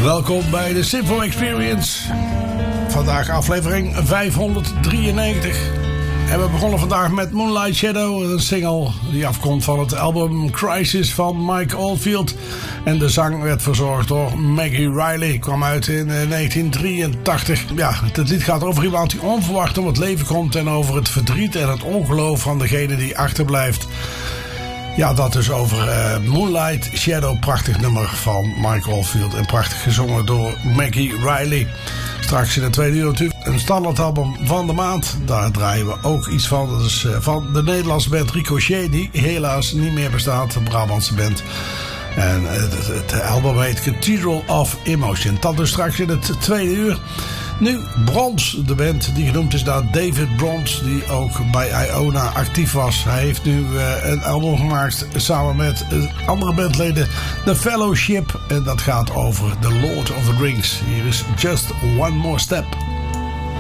Welkom bij de Simple Experience. Vandaag aflevering 593. En we begonnen vandaag met Moonlight Shadow, een single die afkomt van het album Crisis van Mike Oldfield. En de zang werd verzorgd door Maggie Riley, kwam uit in 1983. Ja, het lied gaat over iemand die onverwacht om het leven komt en over het verdriet en het ongeloof van degene die achterblijft. Ja, dat dus over Moonlight Shadow, prachtig nummer van Mike Oldfield en prachtig gezongen door Maggie Riley. Straks in de tweede uur natuurlijk een standaardalbum van de maand. Daar draaien we ook iets van. Dat is van de Nederlandse band Ricochet, die helaas niet meer bestaat. Een Brabantse band. En het album heet Cathedral of Emotion. Dat dus straks in het tweede uur. Nu Brons, de band die genoemd is naar David Brons, die ook bij Iona actief was. Hij heeft nu een album gemaakt samen met andere bandleden, The Fellowship. En dat gaat over The Lord of the Rings. Hier is Just One More Step.